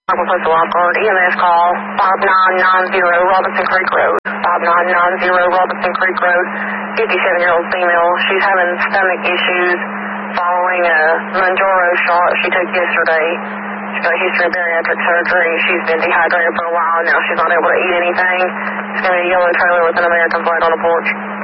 Postal Lifeguard, EMS call 5990 Robinson Creek Road. 5990 Robinson Creek Road. 57-year-old female. She's having stomach issues following a Mounjaro shot she took yesterday. She's got a history of bariatric surgery. She's been dehydrated for a while now. She's not able to eat anything. It's going to be a yellow trailer with an American flag on the porch.